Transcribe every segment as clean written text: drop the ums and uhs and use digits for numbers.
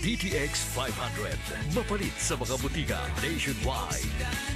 DTX 500. Mapalit sa mga butika nationwide.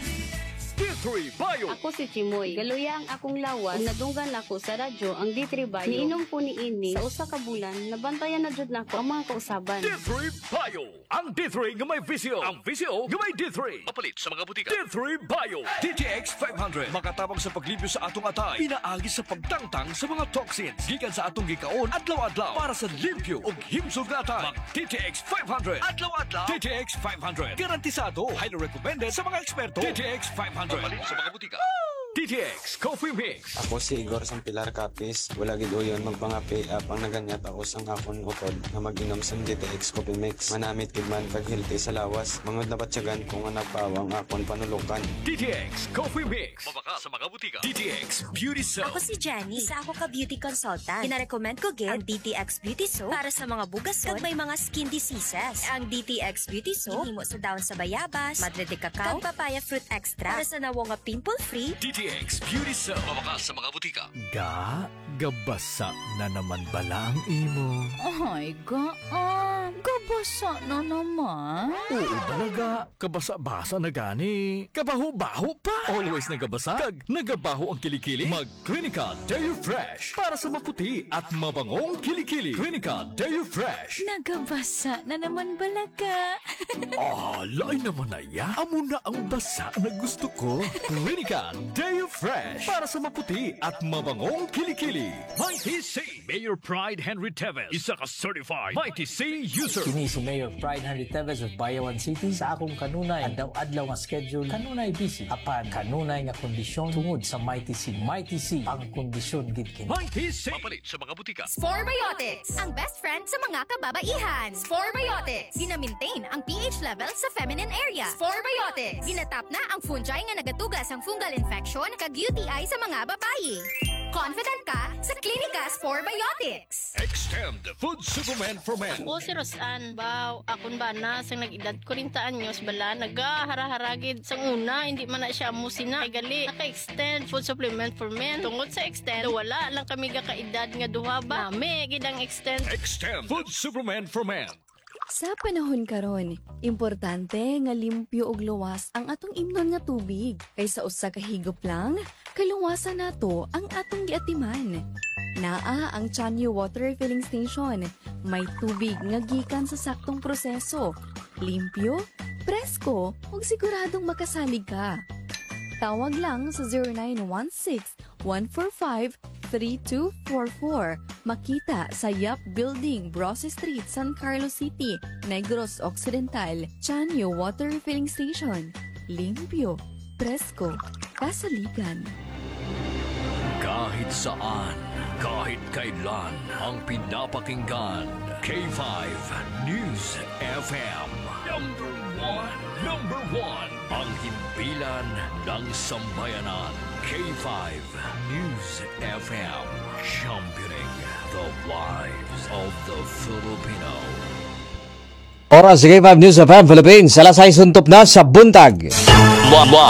D3 Bio. Ako si Chimoy. Galuya ang akong lawas. Kung nadunggan ako sa radyo ang D3 Bio. Niinom ko ni ini sa usa ka bulan. Nabantayan na jud nako ang mga kausaban. D3 Bio. Ang D3 nga may visyo. Ang visyo nga may D3. Mapalit sa mga butika. D3 Bio. DTX 500. Makatabang sa paglibyo sa atong atay. Pinaagi sa pagtangtang sa mga toxins. Gikan sa atong gikaon adlaw-adlaw para sa limpyo ug himsog nga atay. Mag DTX 500. Adlaw-adlaw. DTX 500. Garantisado. Highly recommended sa mga eksperto. DTX 500. Mapalit sa mga butika. DTX Coffee Mix. Ako si Igor Sampilar Capis. Wala gid uyon magpangapi apang naganyat ako sang akon utod na mag-inom sa DTX Coffee Mix. Manamit gid man kag healthy sa lawas. Mangod na batsyagan kung nga nagpawang akon panulukan. DTX Coffee Mix. Mabaka sa mga butika. DTX Beauty Soap. Ako si Jenny. Isa ako ka beauty consultant. Kina-recommend ko gid ang DTX Beauty Soap para sa mga bugason kag may mga skin diseases. Ang DTX Beauty Soap himo sa daon sa bayabas, madre de cacao, kag papaya fruit extra para sa nawo nga pimple-free. DTX Beauty Soap. Mabaka sa mga butika. Gabasa na naman bala ang imo. Ay, gabasa na naman. Oo talaga, kabasa-basa na gani. Kabaho-baho pa. Always nagabasa, kag nagabaho ang kilikili. Mag Clinica Dare Fresh para sa maputi at mabangong kilikili. Clinica Dare Fresh. Nagabasa na naman balaga. Alay naman na ya. Amo na ang basa na gusto ko. Clinica Dare Fresh para sa maputi at mabangong kilikili. Mighty C. Mayor Pride Henry Teves. Isa ka certified Mighty C user. Kini si Mayor Pride Henry Teves of Bayawan City. Sa akong kanunay, adlaw-adlaw nga schedule, kanunay busy. Apan, kanunay nga kondisyon tungod sa Mighty C. Mighty C, ang kondisyon gid kini. Mighty C. Mapalit sa mga butika. Sporebiotics, ang best friend sa mga kababaihan. Sporebiotics, gina-maintain ang pH level sa feminine area. Sporebiotics, ginatap na ang fungi nga nagatugas ang fungal infection kag UTI sa mga babayi. Confident ka sa Klinika Sporebiotics. Extend Food Supplement for Men. Ako si Rosan. Baw, akon ba na sa nag-edad 40 anyos bala nagahara-haragid sang una hindi man na siya musina. Ay gali naka-extend food supplement for men. Tungod sa extend wala lang kami kaedad nga duha ba. Nami gid ang extend. Extend Food Supplement for Men. Sa panahon karon, importante nga limpyo ug luwas ang atong imnon nga tubig. Kaysa usa ka higop lang, kaluwasan nato ang atong giatiman. Naa ang Chanyu Water Refilling Station. May tubig nga gikan sa saktong proseso. Limpyo, presko, ug siguradong makasalig ka. Tawag lang sa 0916-145-3244. Makita sa Yap Building, Brosse Street, San Carlos City, Negros Occidental. Chanyu Water Refilling Station. Limpyo, presko, kasaligan. Kahit saan, kahit kailan, ang pinapakinggan. K5 News FM. Number one. Ang himpilan ng sambayanan. K5 News FM. Championing the lives of the Filipino. Oras sa K5 News FM Philippines. Alas ay suntop na sa buntag.